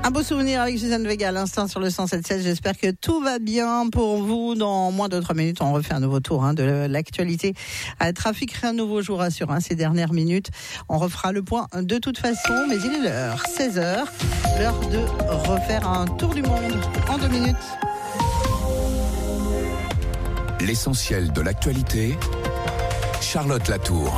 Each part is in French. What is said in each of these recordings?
Un beau souvenir avec Suzanne Vega à l'instant sur le 107.7. J'espère que tout va bien pour vous. Dans moins de 3 minutes, on refait un nouveau tour de l'actualité. Trafic, rien de nouveau, je vous rassure, ces dernières minutes. On refera le point de toute façon, mais il est l'heure, 16h. L'heure de refaire un tour du monde en 2 minutes. L'essentiel de l'actualité, Charlotte Latour.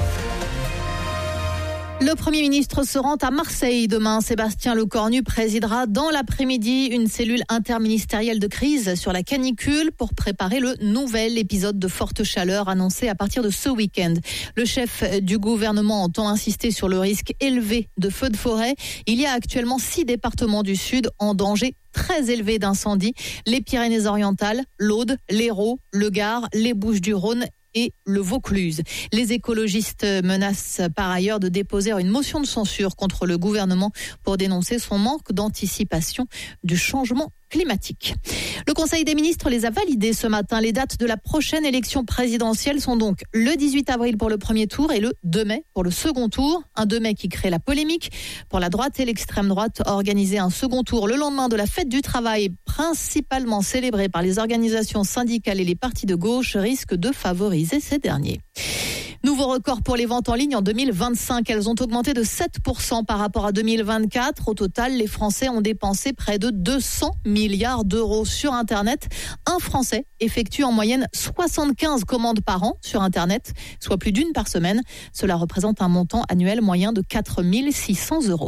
Le Premier ministre se rend à Marseille demain. Sébastien Lecornu présidera dans l'après-midi une cellule interministérielle de crise sur la canicule pour préparer le nouvel épisode de forte chaleur annoncé à partir de ce week-end. Le chef du gouvernement entend insister sur le risque élevé de feux de forêt. Il y a actuellement 6 départements du Sud en danger très élevé d'incendie. Les Pyrénées-Orientales, l'Aude, l'Hérault, le Gard, les Bouches-du-Rhône et le Vaucluse. Les écologistes menacent par ailleurs de déposer une motion de censure contre le gouvernement pour dénoncer son manque d'anticipation du changement climatique. Le Conseil des ministres les a validés ce matin. Les dates de la prochaine élection présidentielle sont donc le 18 avril pour le premier tour et le 2 mai pour le second tour. Un 2 mai qui crée la polémique. Pour la droite et l'extrême droite, organiser un second tour le lendemain de la fête du travail, principalement célébrée par les organisations syndicales et les partis de gauche, risque de favoriser ces derniers. Nouveau record pour les ventes en ligne en 2025. Elles ont augmenté de 7% par rapport à 2024. Au total, les Français ont dépensé près de 200 milliards d'euros sur Internet. Un Français effectue en moyenne 75 commandes par an sur Internet, soit plus d'une par semaine. Cela représente un montant annuel moyen de 4 600 euros.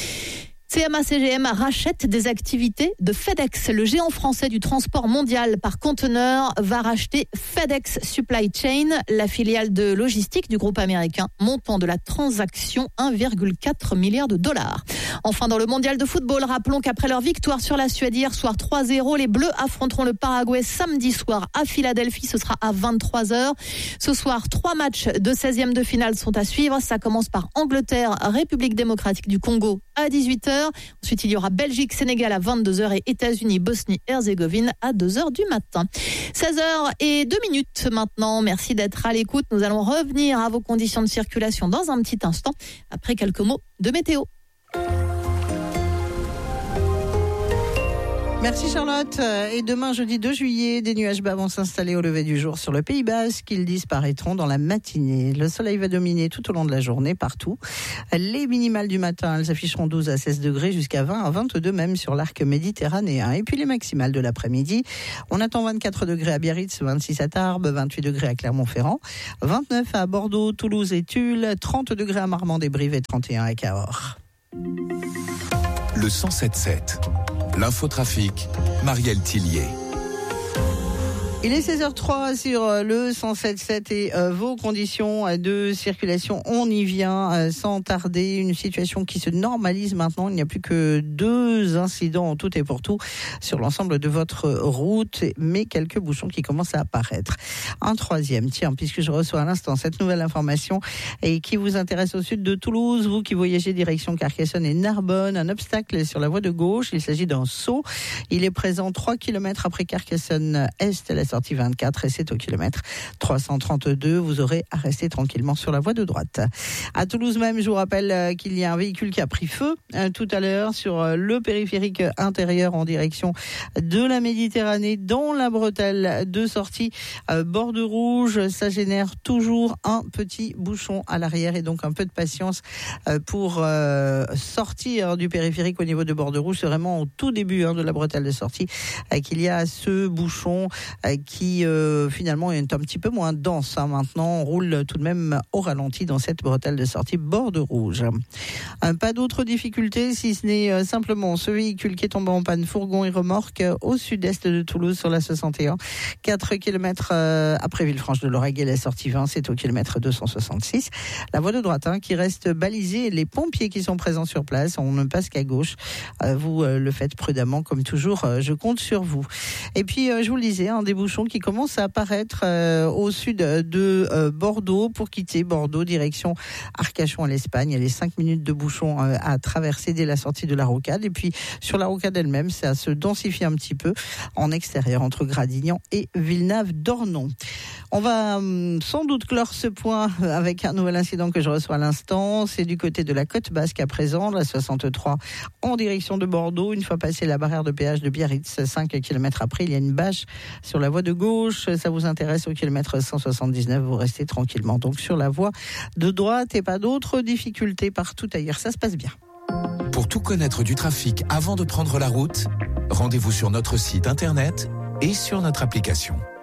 CMA-CGM rachète des activités de FedEx. Le géant français du transport mondial par conteneur va racheter FedEx Supply Chain, la filiale de logistique du groupe américain, montant de la transaction 1,4 milliard de dollars. Enfin, dans le mondial de football, rappelons qu'après leur victoire sur la Suède hier soir 3-0, les Bleus affronteront le Paraguay samedi soir à Philadelphie. Ce sera à 23h. Ce soir, 3 matchs de 16e de finale sont à suivre. Ça commence par Angleterre, République démocratique du Congo à 18h. Ensuite, il y aura Belgique, Sénégal à 22h et États-Unis, Bosnie-Herzégovine à 2h du matin. 16h02 maintenant. Merci d'être à l'écoute. Nous allons revenir à vos conditions de circulation dans un petit instant, après quelques mots de météo. Merci Charlotte. Et demain, jeudi 2 juillet, des nuages bas vont s'installer au lever du jour sur le Pays Basque. Ils disparaîtront dans la matinée. Le soleil va dominer tout au long de la journée, partout. Les minimales du matin, elles afficheront 12 à 16 degrés jusqu'à 20 à 22 même sur l'arc méditerranéen. Et puis les maximales de l'après-midi, on attend 24 degrés à Biarritz, 26 à Tarbes, 28 degrés à Clermont-Ferrand, 29 à Bordeaux, Toulouse et Tulle, 30 degrés à Marmande et Brive et 31 à Cahors. Le 107.7. L'infotrafic, Marielle Tillier. Il est 16h03 sur le 107.7 et vos conditions de circulation, on y vient sans tarder. Une situation qui se normalise maintenant. Il n'y a plus que 2 incidents en tout et pour tout sur l'ensemble de votre route, mais quelques bouchons qui commencent à apparaître. Un troisième, puisque je reçois à l'instant cette nouvelle information et qui vous intéresse au sud de Toulouse, vous qui voyagez direction Carcassonne et Narbonne, un obstacle sur la voie de gauche. Il s'agit d'un saut. Il est présent 3 km après Carcassonne Est, la sortie 24, et c'est au kilomètre 332. Vous aurez à rester tranquillement sur la voie de droite. À Toulouse même, je vous rappelle qu'il y a un véhicule qui a pris feu tout à l'heure sur le périphérique intérieur en direction de la Méditerranée, dans la bretelle de sortie Borde Rouge. Ça génère toujours un petit bouchon à l'arrière et donc un peu de patience pour sortir du périphérique au niveau de Borde Rouge. C'est vraiment au tout début de la bretelle de sortie qu'il y a ce bouchon qui finalement est un petit peu moins dense. Maintenant, on roule tout de même au ralenti dans cette bretelle de sortie Borde Rouge. Pas d'autres difficultés, si ce n'est simplement ce véhicule qui est tombé en panne, fourgon et remorque, au sud-est de Toulouse sur la 61. 4 km après Villefranche-de-Lauragais, la sortie 20, c'est au kilomètre 266. La voie de droite qui reste balisée. Les pompiers qui sont présents sur place, on ne passe qu'à gauche. Vous le faites prudemment, comme toujours. Je compte sur vous. Et puis, je vous le disais, des bouchons bouchons qui commencent à apparaître au sud de Bordeaux pour quitter Bordeaux, direction Arcachon à l'Espagne. Il y a les 5 minutes de bouchons à traverser dès la sortie de la rocade. Et puis sur la rocade elle-même, ça se densifie un petit peu en extérieur entre Gradignan et Villeneuve-d'Ornon. On va sans doute clore ce point avec un nouvel incident que je reçois à l'instant. C'est du côté de la Côte Basque à présent, la 63 en direction de Bordeaux. Une fois passé la barrière de péage de Biarritz, 5 km après, il y a une bâche sur la voie de gauche. Ça vous intéresse au kilomètre 179, vous restez tranquillement donc sur la voie de droite et pas d'autres difficultés partout ailleurs. Ça se passe bien. Pour tout connaître du trafic avant de prendre la route, rendez-vous sur notre site internet et sur notre application.